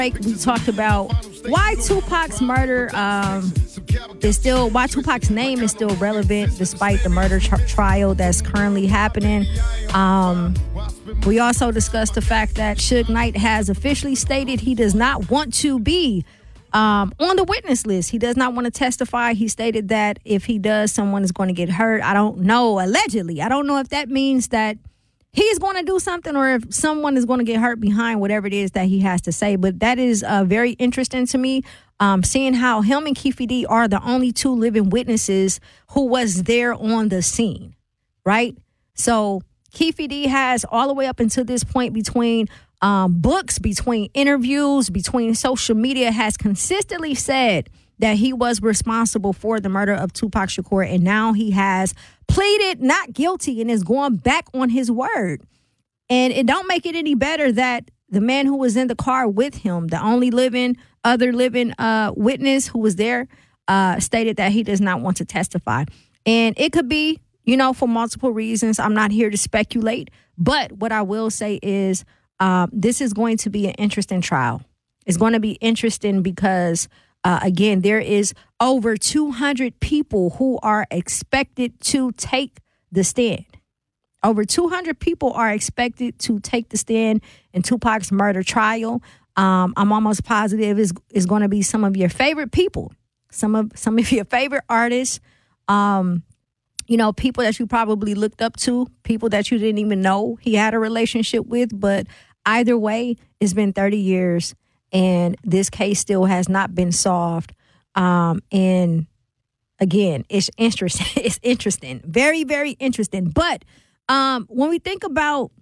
We talked about why Tupac's murder why Tupac's name is still relevant despite the murder trial that's currently happening. We also discussed the fact that Suge Knight has officially stated he does not want to be on the witness list. He does not want to testify. He stated that if he does, someone is going to get hurt. I don't know, allegedly. I don't know if that means that he's going to do something or if someone is going to get hurt behind whatever it is that he has to say. But that is very interesting to me, seeing how him and Keffe D are the only two living witnesses who was there on the scene, right? So Keffe D has all the way up until this point between books, between interviews, between social media, has consistently said that he was responsible for the murder of Tupac Shakur, and now he has pleaded not guilty and is going back on his word. And it don't make it any better that the man who was in the car with him, the only other living witness who was there, stated that he does not want to testify. And it could be, for multiple reasons. I'm not here to speculate, but what I will say is this is going to be an interesting trial. It's going to be interesting because again, there is over 200 people who are expected to take the stand. Over 200 people are expected to take the stand in Tupac's murder trial. I'm almost positive is going to be some of your favorite people, some of your favorite artists, people that you probably looked up to, people that you didn't even know he had a relationship with. But either way, it's been 30 years. And this case still has not been solved. And again, it's interesting. It's interesting. Very, very interesting. But when we think about,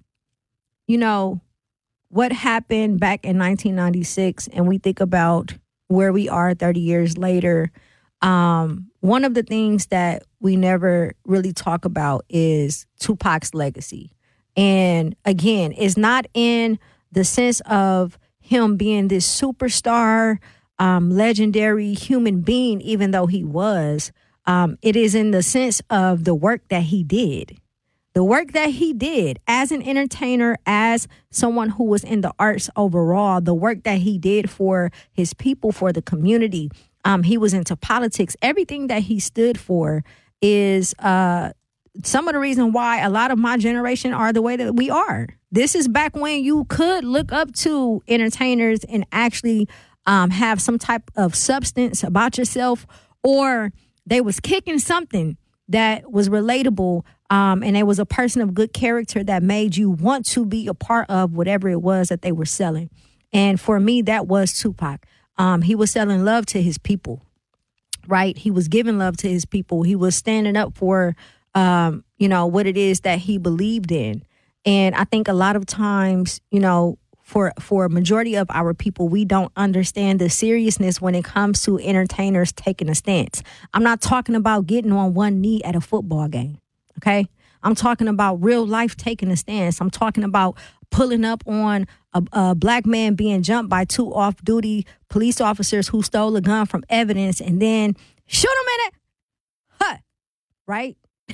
what happened back in 1996 and we think about where we are 30 years later, one of the things that we never really talk about is Tupac's legacy. And again, it's not in the sense of him being this superstar, legendary human being, even though he was. It is in the sense of the work that he did. The work that he did as an entertainer, as someone who was in the arts overall, the work that he did for his people, for the community. He was into politics. Everything that he stood for is some of the reason why a lot of my generation are the way that we are. This is back when you could look up to entertainers and actually have some type of substance about yourself, or they was kicking something that was relatable, and they was a person of good character that made you want to be a part of whatever it was that they were selling. And for me, that was Tupac. He was selling love to his people, right? He was giving love to his people. He was standing up for what it is that he believed in. And I think a lot of times, for a majority of our people, we don't understand the seriousness when it comes to entertainers taking a stance. I'm not talking about getting on one knee at a football game, okay? I'm talking about real life taking a stance. I'm talking about pulling up on a black man being jumped by two off-duty police officers who stole a gun from evidence and then shoot him in it, right?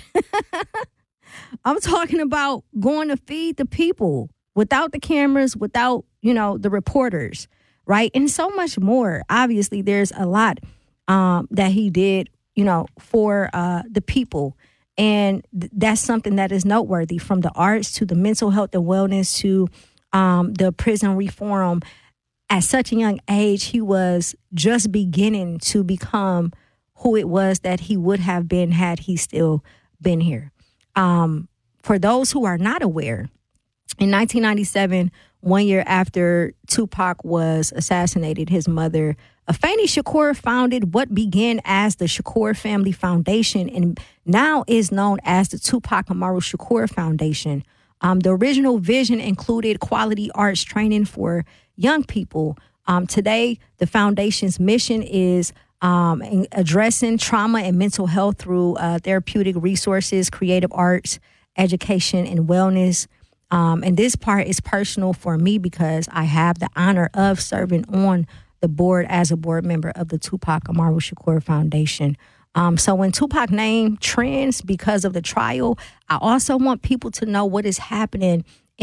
I'm talking about going to feed the people without the cameras, without, the reporters, right? And so much more. Obviously, there's a lot that he did, for the people. And that's something that is noteworthy, from the arts to the mental health and wellness to the prison reform. At such a young age, he was just beginning to become who it was that he would have been had he still been here. For those who are not aware, in 1997, 1 year after Tupac was assassinated, his mother, Afeni Shakur, founded what began as the Shakur Family Foundation and now is known as the Tupac Amaru Shakur Foundation. The original vision included quality arts training for young people. Today, the foundation's mission is addressing trauma and mental health through therapeutic resources, creative arts, education, and wellness. And this part is personal for me because I have the honor of serving on the board as a board member of the Tupac Amaru Shakur Foundation. So when Tupac name trends because of the trial, I also want people to know what is happening